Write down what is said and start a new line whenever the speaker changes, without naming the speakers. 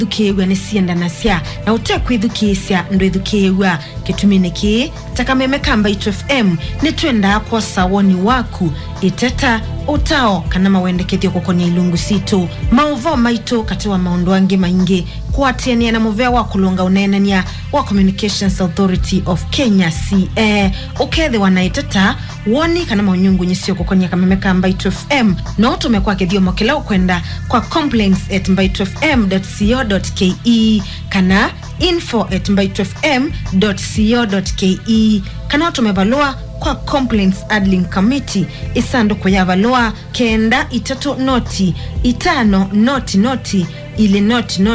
Dukewa ni sienda nasia na utekwe dukesya ndo dukewa ketuminiki takameme kamba itu FM ni tuenda kwa sawoni waku iteta utao kanama wende kethio kukonya ilungu sito mauvo maito katiwa maondoange mainge kwa tiania na movea wakulunga unenania wa Communications Authority of Kenya CA ukethe wanaiteta woni kanama unyungu nyisio kukonya kameme kamba itu FM na utumekwa kethio mokela ukwenda kwa complaints@mbaitofm.co.ke kana info@mbaitofm.co.ke kana utumevalua kwa Complaints Adling Committee isando kwa yavalua kenda itatu noti itano noti ili noti